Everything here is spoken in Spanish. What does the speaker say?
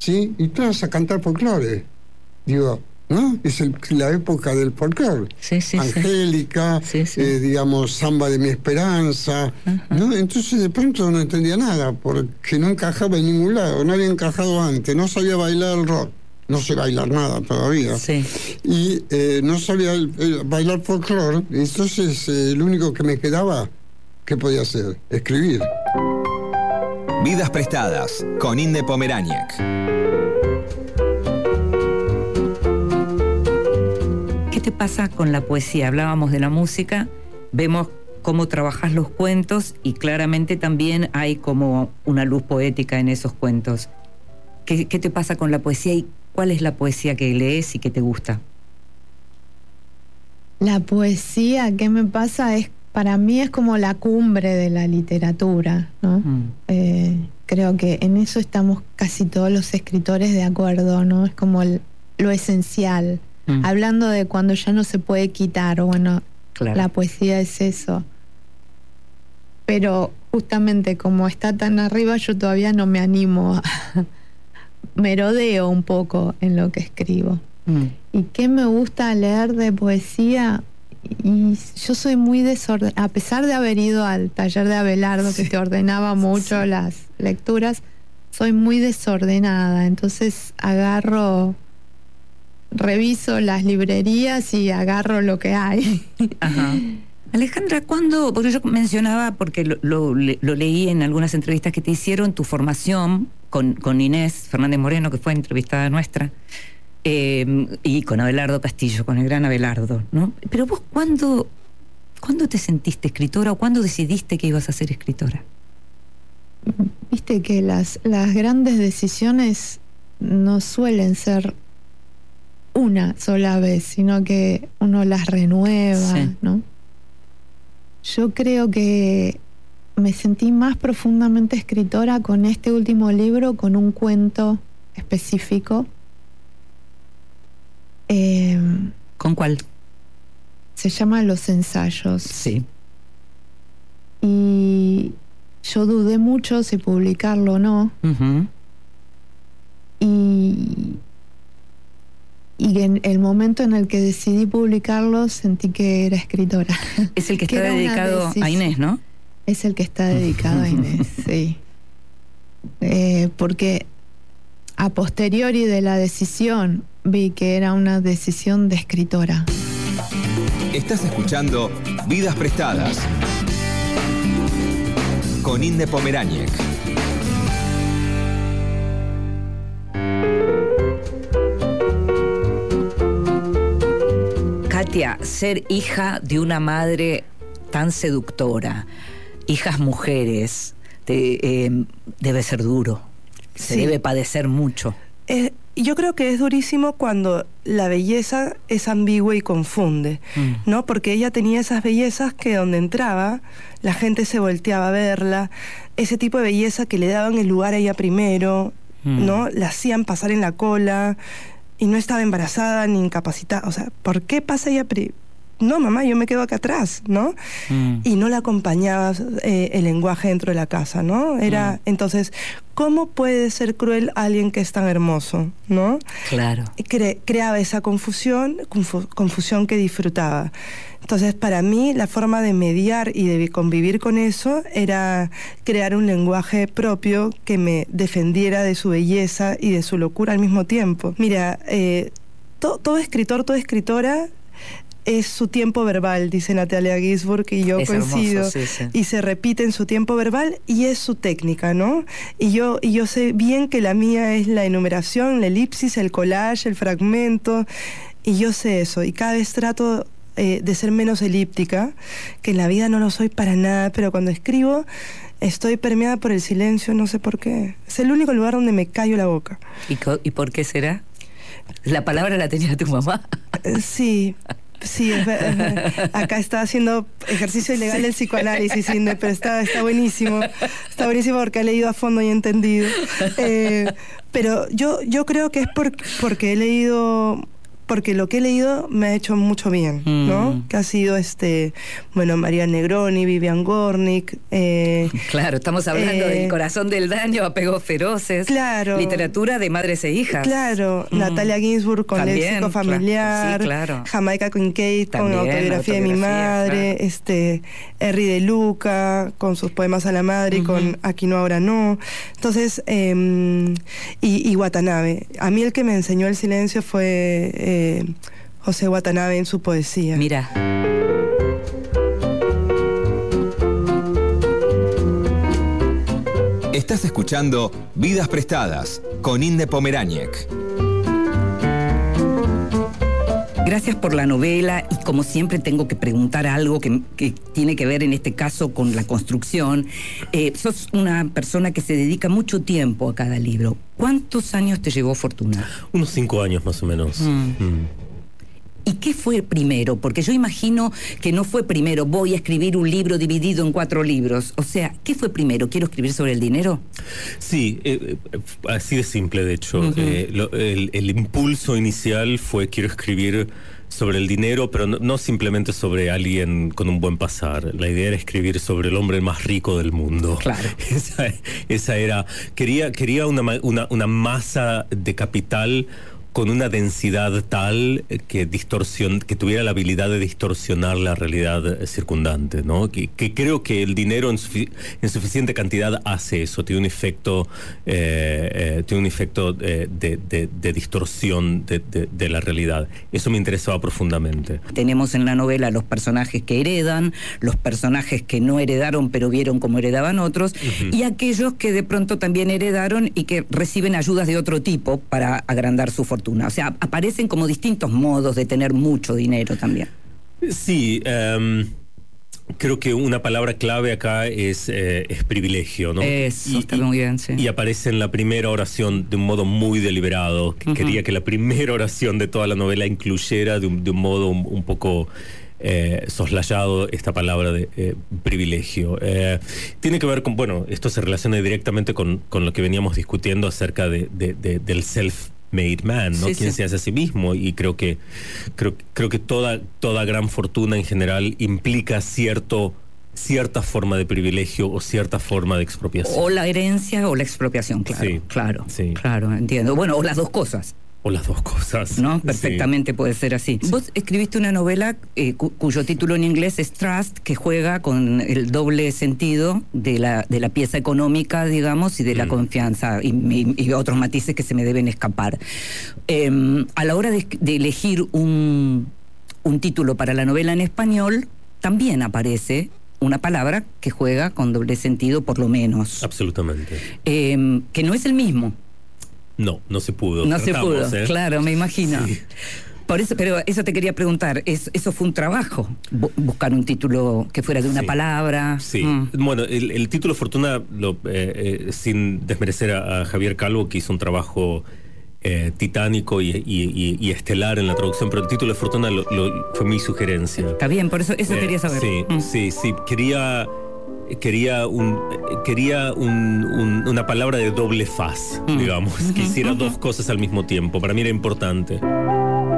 ¿sí? Y todas a cantar folclore. Digo, ¿no? Es la época del folclore. Sí, sí, Angélica, sí. Sí. Digamos, Samba de mi Esperanza, ¿no? Entonces de pronto no entendía nada, porque no encajaba en ningún lado, no había encajado antes, no sabía bailar el rock, no sé bailar nada todavía, sí. Y no sabía bailar folclore, entonces lo único que me quedaba, ¿qué podía hacer? Escribir. Vidas prestadas, con Inde Pomeráñez. ¿Qué te pasa con la poesía? Hablábamos de la música, vemos cómo trabajas los cuentos y claramente también hay como una luz poética en esos cuentos. ¿Qué te pasa con la poesía y cuál es la poesía que lees y que te gusta? La poesía, ¿qué me pasa? Para mí es como la cumbre de la literatura, ¿no? Creo que en eso estamos casi todos los escritores de acuerdo, ¿no? Es como lo esencial. Hablando de cuando ya no se puede quitar, bueno, claro. La poesía es eso. Pero justamente como está tan arriba, yo todavía no me animo merodeo un poco en lo que escribo. ¿Y qué me gusta leer de poesía? Y yo soy muy desordenada, a pesar de haber ido al taller de Abelardo, sí, que te ordenaba mucho, sí, las lecturas, soy muy desordenada, entonces reviso las librerías y agarro lo que hay. Ajá. Alejandra, ¿cuándo? Porque yo mencionaba, porque lo leí en algunas entrevistas que te hicieron, tu formación con Inés Fernández Moreno, que fue entrevistada nuestra, y con Abelardo Castillo, con el gran Abelardo, ¿no? Pero vos, ¿cuándo te sentiste escritora o cuándo decidiste que ibas a ser escritora? Viste que las grandes decisiones no suelen ser una sola vez, sino que uno las renueva, sí, ¿no? Yo creo que me sentí más profundamente escritora con este último libro, con un cuento específico. ¿Con cuál? Se llama Los Ensayos. Sí. Y yo dudé mucho si publicarlo o no. Y en el momento en el que decidí publicarlo, sentí que era escritora. Es el que está dedicado a Inés, ¿no? Es el que está dedicado a Inés, sí. Porque a posteriori de la decisión vi que era una decisión de escritora. Estás escuchando Vidas Prestadas con Inde Pomeráñez. Katia, ser hija de una madre tan seductora, hijas mujeres, debe ser duro, se debe padecer mucho. Yo creo que es durísimo cuando la belleza es ambigua y confunde, ¿no? Porque ella tenía esas bellezas que donde entraba, la gente se volteaba a verla, ese tipo de belleza que le daban el lugar a ella primero, ¿no? La hacían pasar en la cola y no estaba embarazada ni incapacitada. O sea, ¿por qué pasa ella no, mamá, yo me quedo acá atrás, ¿no? Y no la acompañaba el lenguaje dentro de la casa, ¿no? Entonces, ¿cómo puede ser cruel alguien que es tan hermoso, ¿no? Claro. Creaba esa confusión que disfrutaba. Entonces, para mí, la forma de mediar y de convivir con eso era crear un lenguaje propio que me defendiera de su belleza y de su locura al mismo tiempo. Mira, todo escritor, toda escritora es su tiempo verbal, dice Natalia Ginzburg, y yo coincido. Hermoso, sí, sí. Y se repite en su tiempo verbal y es su técnica, ¿no? Y yo sé bien que la mía es la enumeración, la elipsis, el collage, el fragmento, y yo sé eso. Y cada vez trato de ser menos elíptica, que en la vida no lo soy para nada, pero cuando escribo estoy permeada por el silencio, no sé por qué. Es el único lugar donde me callo la boca. ¿Y por qué será? ¿La palabra la tenía tu mamá? Sí. Sí, acá está haciendo ejercicio ilegal del psicoanálisis, Inde, pero está buenísimo. Está buenísimo porque ha leído a fondo y entendido. Pero yo creo que es porque he leído porque lo que he leído me ha hecho mucho bien, ¿no? Que ha sido María Negroni, Vivian Gornick. Claro, estamos hablando del Corazón del Daño, Apegos Feroces. Claro. Literatura de madres e hijas. Claro, Natalia Ginsburg con También, Léxico Familiar. Sí, claro. Jamaica Kincaid con También, Autobiografía de mi madre. claro. Henry de Luca con sus poemas a la madre y con Aquí no, ahora no. Entonces, y Watanabe. A mí el que me enseñó el silencio fue José Watanabe en su poesía. Mira. Estás escuchando Vidas Prestadas con Inde Pomeráñez. Gracias por la novela y como siempre tengo que preguntar algo que tiene que ver en este caso con la construcción. Sos una persona que se dedica mucho tiempo a cada libro. ¿Cuántos años te llevó Fortuna? Unos 5 años más o menos. ¿Y qué fue primero? Porque yo imagino que no fue primero, voy a escribir un libro dividido en 4 libros. O sea, ¿qué fue primero? ¿Quiero escribir sobre el dinero? Sí, así de simple, de hecho. El impulso inicial fue quiero escribir sobre el dinero, pero no simplemente sobre alguien con un buen pasar. La idea era escribir sobre el hombre más rico del mundo. Claro. Esa era... Quería una masa de capital con una densidad tal que tuviera la habilidad de distorsionar la realidad circundante, ¿no? Que creo que el dinero en suficiente cantidad hace eso, tiene un efecto de distorsión de la realidad. Eso me interesaba profundamente. Tenemos en la novela los personajes que heredan, los personajes que no heredaron pero vieron cómo heredaban otros, y aquellos que de pronto también heredaron y que reciben ayudas de otro tipo para agrandar su fortuna. O sea, aparecen como distintos modos de tener mucho dinero también. Sí, creo que una palabra clave acá es privilegio, ¿no? Eso está muy bien, sí. Y aparece en la primera oración de un modo muy deliberado. Quería que la primera oración de toda la novela incluyera de un modo un poco soslayado esta palabra de privilegio. Tiene que ver con, esto se relaciona directamente con lo que veníamos discutiendo acerca del self-made man, ¿no? Sí, Quien se hace a sí mismo, y creo que toda gran fortuna en general implica cierta forma de privilegio o cierta forma de expropiación. O la herencia o la expropiación, claro. Sí, claro, sí. Claro, entiendo. Bueno, o las dos cosas. O las dos cosas. ¿No? Perfectamente puede ser así. Sí. Vos escribiste una novela cuyo título en inglés es Trust, que juega con el doble sentido de la pieza económica, digamos, y de la confianza, y otros matices que se me deben escapar. A la hora de elegir un título para la novela en español, también aparece una palabra que juega con doble sentido, por lo menos. Absolutamente. Que no es el mismo. No se pudo. No se pudo, claro, me imagino. Sí. Por eso, pero eso te quería preguntar, ¿eso fue un trabajo? ¿Buscar un título que fuera de una palabra? Sí. Bueno, el título Fortuna, sin desmerecer a Javier Calvo, que hizo un trabajo titánico y estelar en la traducción, pero el título de Fortuna fue mi sugerencia. Está bien, por eso quería saber. Sí. Quería una palabra de doble faz, digamos, que hiciera dos cosas al mismo tiempo. Para mí era importante.